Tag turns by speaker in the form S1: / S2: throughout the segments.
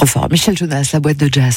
S1: Trop fort. Michel Jonas, la boîte de jazz.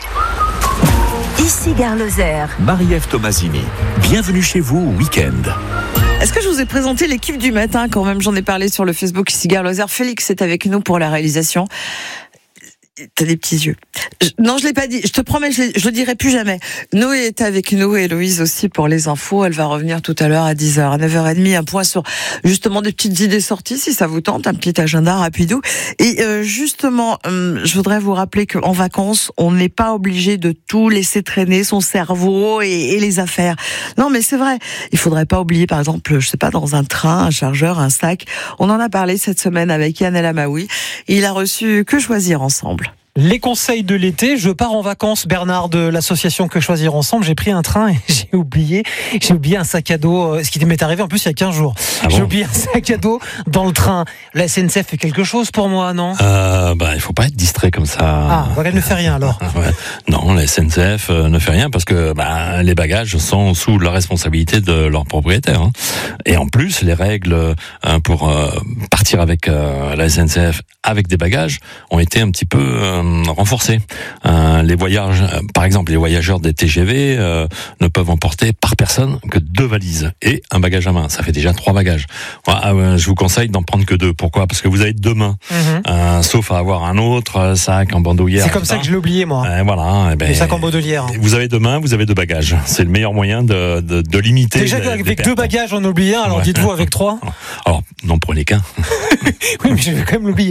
S2: Ici Gare Lozère.
S3: Marie-Ève Tomasini, bienvenue chez vous au week-end.
S1: Est-ce que je vous ai présenté l'équipe du matin quand même? J'en ai parlé sur le Facebook ici Gare Lozère. Félix est avec nous pour la réalisation. T'as des petits yeux. Non, je l'ai pas dit. Je te promets, je le dirai plus jamais. Noé est avec nous et Héloïse aussi pour les infos. Elle va revenir tout à l'heure à 10h, à 9h30. Un point sur justement des petites idées sorties, si ça vous tente. Un petit agenda rapidou. Et justement, je voudrais vous rappeler qu'en vacances, on n'est pas obligé de tout laisser traîner, son cerveau et les affaires. Non, mais c'est vrai. Il faudrait pas oublier, par exemple, je sais pas, dans un train, un chargeur, un sac. On en a parlé cette semaine avec Yann El Amaoui. Il a reçu Que choisir ensemble.
S4: Les conseils de l'été, je pars en vacances, Bernard, de l'association Que choisir ensemble. J'ai pris un train et j'ai oublié un sac à dos, ce qui m'est arrivé en plus il y a 15 jours. J'ai oublié un sac à dos dans le train. La SNCF fait quelque chose pour moi, non?
S5: Il faut pas être distrait comme ça.
S4: Ah, elle ne fait rien alors.
S5: Ouais. Non, la SNCF ne fait rien parce que les bagages sont sous la responsabilité de leur propriétaire. Hein. Et en plus, les règles pour partir avec la SNCF avec des bagages ont été un petit peu renforcés. Les voyages, par exemple, les voyageurs des TGV ne peuvent emporter par personne que 2 valises et un bagage à main. Ça fait déjà 3 bagages. Je vous conseille d'en prendre que 2. Pourquoi? Parce que vous avez 2 mains. Sauf à avoir un autre sac en bandoulière.
S4: C'est comme ça que je l'ai oublié, moi.
S5: Voilà.
S4: Le sac en bandoulière.
S5: Vous avez 2 mains, vous avez 2 bagages. C'est le meilleur moyen de limiter.
S4: Déjà avec 2 bagages, on oublie un. Alors dites-vous avec 3.
S5: Alors, n'en prenez qu'un.
S4: Oui, mais je vais quand même l'oublier.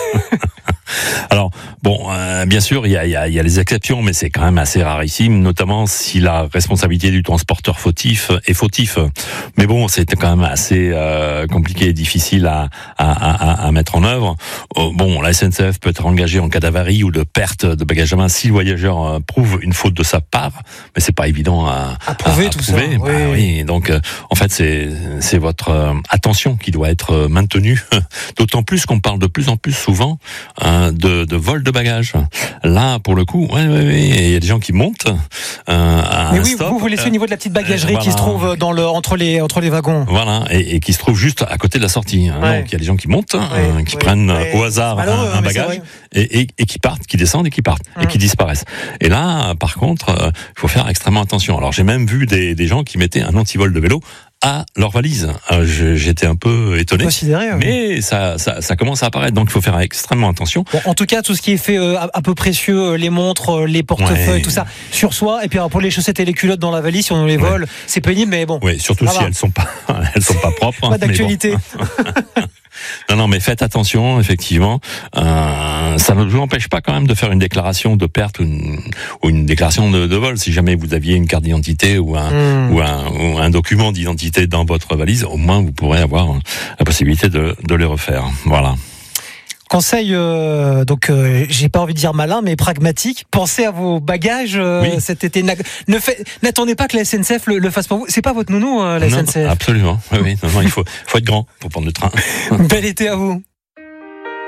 S5: Alors, bien sûr, il y a les exceptions, mais c'est quand même assez rarissime, notamment si la responsabilité du transporteur fautif est fautif. Mais bon, c'est quand même assez compliqué et difficile à mettre en œuvre. La SNCF peut être engagée en cas d'avarie ou de perte de bagages à main si le voyageur prouve une faute de sa part, mais c'est pas évident à
S4: prouver tout ça.
S5: Oui. Donc, en fait, c'est votre attention qui doit être maintenue. D'autant plus qu'on parle de plus en plus souvent de vol de bagages. Là, pour le coup, il y a des gens qui montent à un stop.
S4: Vous laissez au niveau de la petite bagagerie qui se trouve entre les wagons.
S5: Voilà, et qui se trouve juste à côté de la sortie. Donc il y a des gens qui montent, qui prennent au hasard un bagage et qui partent, qui descendent et qui partent et qui disparaissent. Et là, par contre, il faut faire extrêmement attention. Alors j'ai même vu des gens qui mettaient un antivol de vélo à leur valise. J'étais un peu étonné. Mais ça commence à apparaître, donc il faut faire extrêmement attention.
S4: Bon, en tout cas, tout ce qui est fait un peu précieux, les montres, les portefeuilles, tout ça, sur soi. Et puis pour les chaussettes et les culottes dans la valise, si on les vole, c'est pénible, mais bon.
S5: Oui, surtout si elles sont pas propres.
S4: Pas d'actualité.
S5: Non, mais faites attention, effectivement. Ça ne vous empêche pas quand même de faire une déclaration de perte ou une déclaration de vol. Si jamais vous aviez une carte d'identité ou un document d'identité dans votre valise, au moins vous pourrez avoir la possibilité de les refaire. Voilà.
S4: Conseil, j'ai pas envie de dire malin, mais pragmatique. Pensez à vos bagages cet été. N'attendez pas que la SNCF le fasse pour vous. C'est pas votre nounou, la SNCF.
S5: Absolument. Oui. Non, il faut être grand pour prendre le train.
S4: Bel été à vous.